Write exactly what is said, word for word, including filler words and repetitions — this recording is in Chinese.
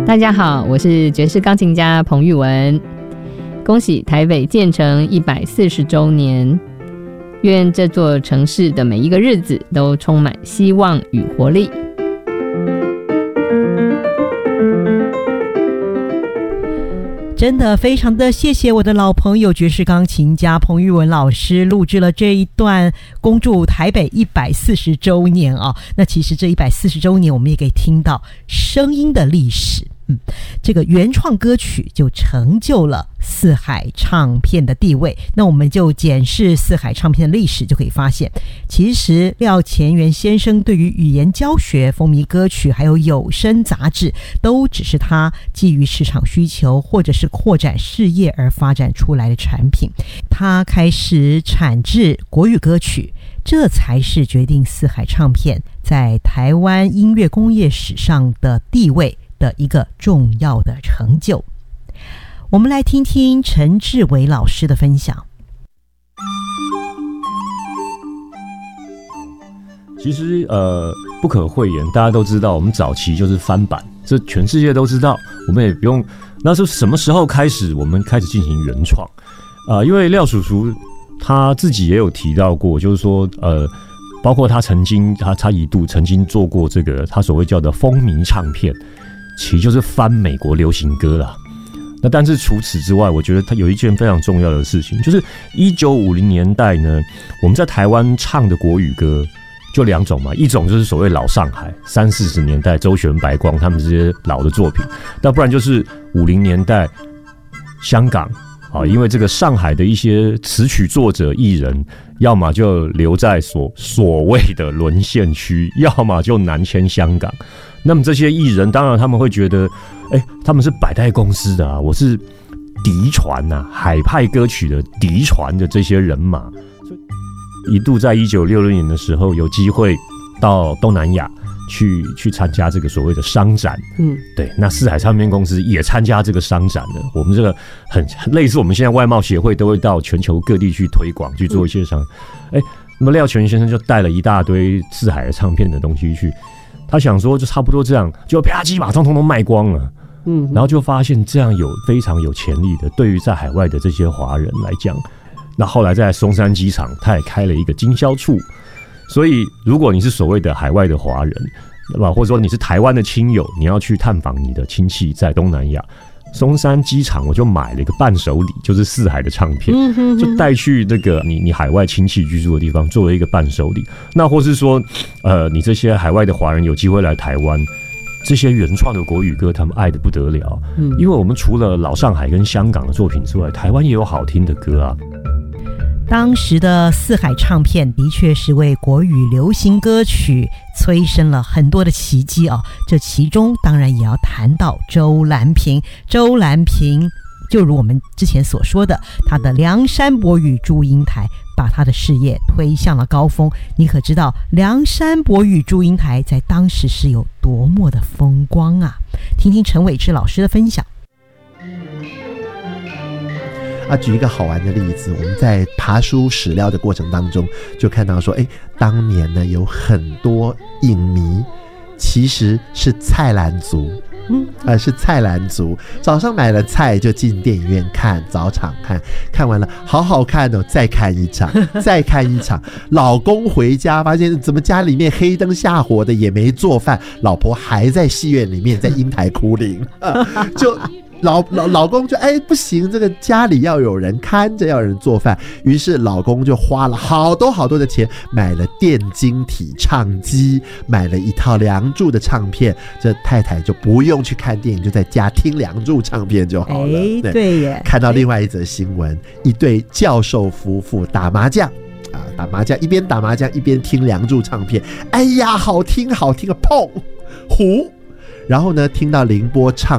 大家好，我是爵士钢琴家彭玉文。恭喜台北建成一百四十周年，愿这座城市的每一个日子都充满希望与活力。 真的非常的谢谢我的老朋友爵士钢琴家彭玉文老师录制了这一段恭祝台北一百四十周年啊。那其实这一百四十周年我们也可以听到声音的历史，嗯，这个原创歌曲就成就了四海唱片的地位。那我们就检视四海唱片的历史，就可以发现其实廖乾元先生对于语言教学、风靡歌曲还有有声杂志都只是他基于市场需求或者是扩展事业而发展出来的产品。他开始产制国语歌曲，这才是决定四海唱片在台湾音乐工业史上的地位的一个重要的成就。我们来听听陈志伟老师的分享。 其实呃，不可讳言，大家都知道，我们早期就是翻版，这全世界都知道，我们也不用。那是什么时候开始，我们开始进行原创？啊、呃，因为廖叔叔他自己也有提到过，就是说呃。包括他曾经，他他一度曾经做过这个他所谓叫的风靡唱片，其实就是翻美国流行歌啦。那但是除此之外，我觉得他有一件非常重要的事情，就是一九五零年代呢，我们在台湾唱的国语歌就两种嘛，一种就是所谓老上海，三四十年代周璇、白光他们这些老的作品，那不然就是五零年代香港。啊，因为这个上海的一些词曲作者艺人，要么就留在所所谓的沦陷区，要么就南迁香港。那么这些艺人，当然他们会觉得，哎、欸，他们是百代公司的啊，我是嫡传呐，海派歌曲的嫡传的这些人马，所以一度在一九六六年的时候，有机会到东南亚。去去参加这个所谓的商展，嗯，对，那四海唱片公司也参加这个商展的。我们这个很类似，我们现在外贸协会都会到全球各地去推广，去做一些商。哎、嗯，那么廖乾元先生就带了一大堆四海的唱片的东西去，他想说就差不多这样，就啪叽把通通都卖光了，嗯，然后就发现这样有非常有潜力的，对于在海外的这些华人来讲，那后来在松山机场，他也开了一个经销处。所以，如果你是所谓的海外的华人，或者说你是台湾的亲友，你要去探访你的亲戚在东南亚，松山机场我就买了一个伴手礼，就是四海的唱片，就带去那个你你海外亲戚居住的地方，作为一个伴手礼。那或是说，呃，你这些海外的华人有机会来台湾，这些原创的国语歌，他们爱得不得了。嗯，因为我们除了老上海跟香港的作品之外，台湾也有好听的歌啊。 当时的四海唱片的确是为国语流行歌曲催生了很多的奇迹哦。这其中当然也要谈到周兰萍。周兰萍就如我们之前所说的，他的梁山伯与祝英台把他的事业推向了高峰。你可知道梁山伯与祝英台在当时是有多么的风光啊？听听陈伟志老师的分享。 啊，举一个好玩的例子，我们在爬书史料的过程当中，就看到说，哎，当年呢有很多影迷其实是菜篮族，嗯，呃，是菜篮族，早上买了菜就进电影院看，早场看，看完了好好看哦，再看一场，再看一场。老公回家发现怎么家里面黑灯瞎火的，也没做饭，老婆还在戏院里面在英台哭灵，啊、就。老, 老, 老公就哎不行，这个家里要有人看着，要有人做饭，于是老公就花了好多好多的钱买了电晶体唱机，买了一套梁祝的唱片，这太太就不用去看电影，就在家听梁祝唱片就好了。 哎， 对, 对耶。 看到另外一则新闻，一对教授夫妇打麻将啊，打麻将一边打麻将一边听梁祝唱片，哎呀好听好听啊，砰胡，然后呢听到凌波唱